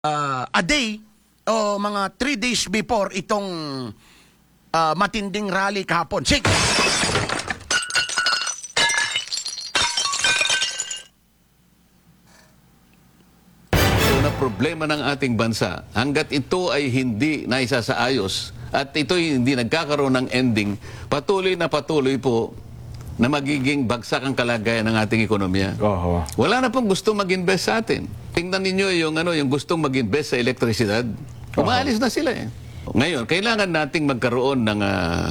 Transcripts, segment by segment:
a day o mga 3 days before itong matinding rally kahapon. Sige! Na problema ng ating bansa, hanggat ito ay hindi naisasaayos at ito ay hindi nagkakaroon ng ending, patuloy po na magiging bagsak ang kalagayan ng ating ekonomiya. Wala na pong gustong mag-invest sa atin. Tingnan ninyo yung gustong mag-invest sa elektrisidad. Umaalis na sila eh. Ngayon, kailangan nating magkaroon ng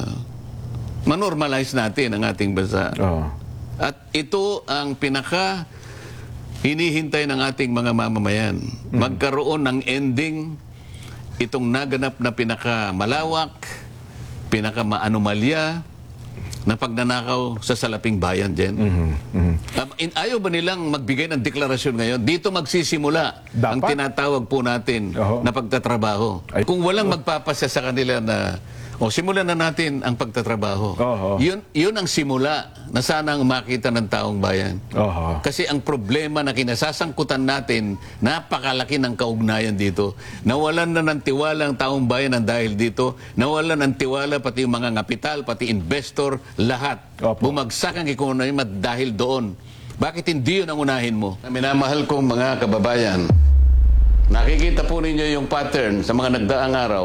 manormalize natin ang ating bansa. At ito ang pinaka hinihintay ng ating mga mamamayan. Magkaroon ng ending itong naganap na pinakamalawak, pinakamaanomalya na pagnanakaw sa salaping bayan dyan. Ayaw ba nilang magbigay ng deklarasyon ngayon? Dito magsisimula ang tinatawag po natin na pagtatrabaho. Kung walang magpapasya sa kanila na simulan na natin ang pagtatrabaho. Yun ang simula na sanang makita ng taong bayan. Kasi ang problema na kinasasangkutan natin, napakalaki ng kaugnayan dito. Nawalan na ng tiwala ang taong bayan ng dahil dito. Nawalan ng tiwala pati yung mga kapital, pati investor, lahat. Bumagsak ang ekonomiya dahil doon. Bakit hindi yun ang unahin mo? Minamahal kong mga kababayan, nakikita po ninyo yung pattern sa mga nagdaang araw.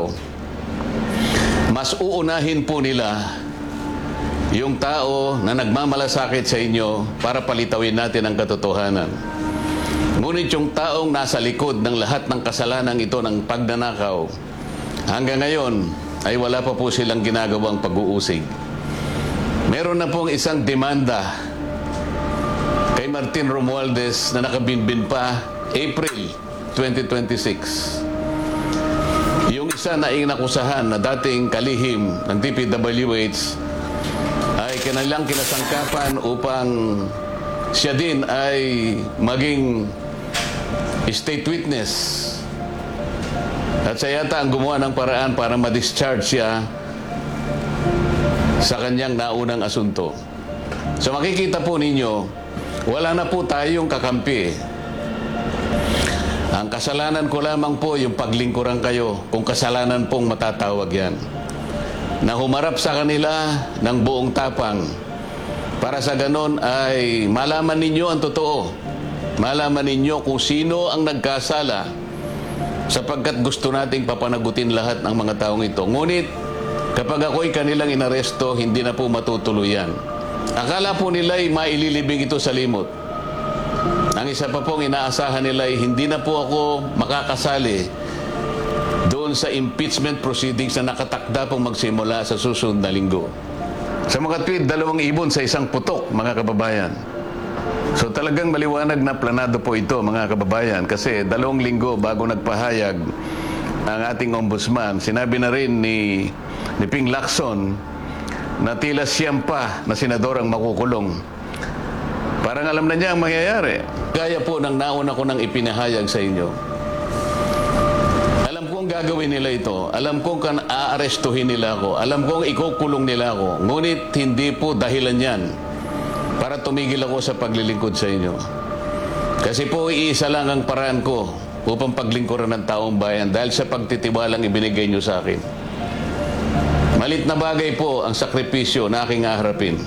Mas uunahin po nila yung tao na nagmamalasakit sa inyo para palitawin natin ang katotohanan. Ngunit yung taong nasa likod ng lahat ng kasalanan ito ng pagnanakaw, hanggang ngayon ay wala pa po silang ginagawang pag-uusig. Meron na pong isang demanda kay Martin Romualdez na nakabinbin pa April 2026. Yung isa na inakusahan na dating kalihim ng DPWH ay kanilang kinasangkapan upang siya din ay maging state witness. At siya yata ang gumawa ng paraan para ma-discharge siya sa kanyang naunang asunto. So makikita po ninyo, wala na po tayong kakampi. Ang kasalanan ko lamang po yung paglingkuran kayo kung kasalanan pong matatawag yan. Na humarap sa kanila ng buong tapang para sa ganon ay malaman ninyo ang totoo. Malaman ninyo kung sino ang nagkasala sapagkat gusto nating papanagutin lahat ng mga taong ito. Ngunit kapag ako'y kanilang inaresto, hindi na po matutuluyan. Akala po nila ay maililibing ito sa limot. Ang isa pa pong inaasahan nila ay hindi na po ako makakasali doon sa impeachment proceedings na nakatakda pong magsimula sa susunod na linggo. Sa mga tweet, 2 ibon sa isang putok, mga kababayan. So talagang maliwanag na planado po ito, mga kababayan, kasi 2 linggo bago nagpahayag ang ating ombudsman, sinabi na rin ni Ping Lacson na tila siyam pa na senador ang makukulong. Parang alam na niya ang mangyayari. Gaya po ng nauna ko nang ipinahayag sa inyo. Alam kong gagawin nila ito. Alam kong aarestuhin nila ako. Alam kong ikukulong nila ako. Ngunit hindi po dahilan yan para tumigil ako sa paglilingkod sa inyo. Kasi po iisa lang ang paraan ko upang paglingkuran ng taong bayan dahil sa pagtitiwalang ibinigay nyo sa akin. Malit na bagay po ang sakripisyo na aking aharapin.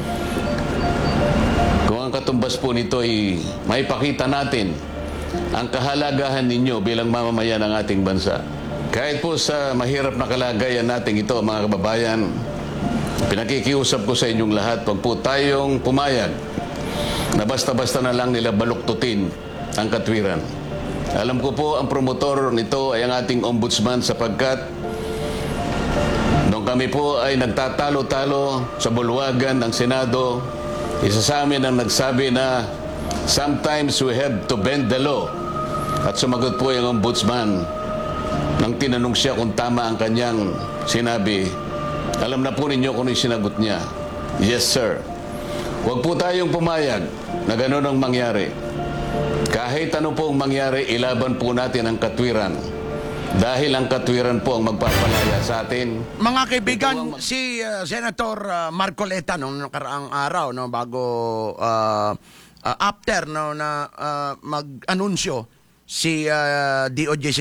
Kung ang katumbas po nito ay maipakita natin ang kahalagahan ninyo bilang mamamayan ng ating bansa. Kahit po sa mahirap na kalagayan natin ito, mga kababayan, pinakikiusap ko sa inyong lahat, wag po tayong pumayag na basta-basta na lang nila baluktutin ang katwiran. Alam ko po ang promotor nito ay ang ating ombudsman sapagkat nung kami po ay nagtatalo-talo sa bulwagan ng Senado, isa sa amin ang nagsabi na sometimes we have to bend the law. At sumagot po yung ombudsman nang tinanong siya kung tama ang kanyang sinabi. Alam na po ninyo kung yung sinagot niya. Yes, sir. Huwag po tayong pumayag na gano'n ang mangyari. Kahit ano pong mangyari, ilaban po natin ang katwiran. Dahil ang katwiran po ang magpapalaya sa atin. Mga kaibigan, si Senator Marcoleta nung nakaraang araw, no, bago after no, na mag-anunsyo si DOJ